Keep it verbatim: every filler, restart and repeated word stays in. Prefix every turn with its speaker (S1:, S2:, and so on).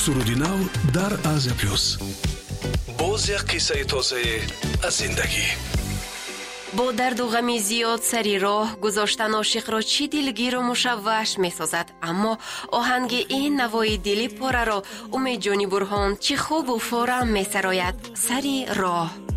S1: суруди нав дар Азия плюс. боз як қиссаи тоза аз зиндагӣ.
S2: با درد و غمی زیاد سری راه گذاشتن عاشق را چی دلگیر و مشوش می سازد، اما آهنگ این نوای دلی پاره را امید جانی برهان چی خوب و فورا می سراید. سری راه.